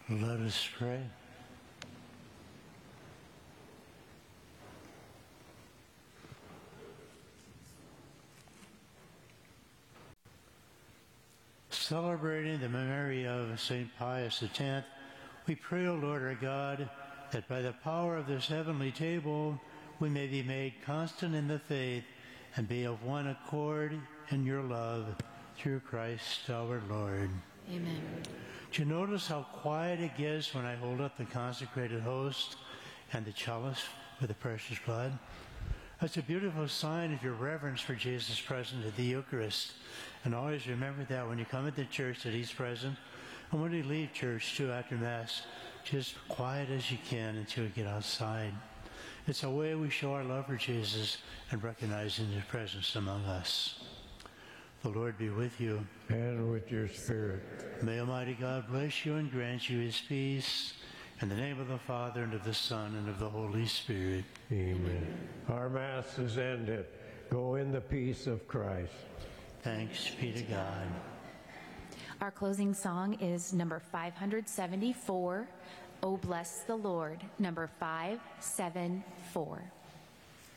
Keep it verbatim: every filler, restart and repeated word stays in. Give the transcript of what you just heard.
Let us pray. Celebrating the memory of Saint Pius X, we pray, O Lord our God, that by the power of this heavenly table we may be made constant in the faith and be of one accord in your love, through Christ our Lord. Amen. Do you notice how quiet it gets when I hold up the consecrated host and the chalice with the precious blood? That's a beautiful sign of your reverence for Jesus present at the Eucharist. And always remember that when you come into church that he's present. And when you leave church, too, after Mass, just quiet as you can until you get outside. It's a way we show our love for Jesus and recognizing his presence among us. The Lord be with you. And with your spirit. May Almighty God bless you and grant you his peace. In the name of the Father, and of the Son, and of the Holy Spirit. Amen. Our Mass is ended. Go in the peace of Christ. Thanks be to God. Our closing song is number five seventy-four, O Bless the Lord, number five seventy-four.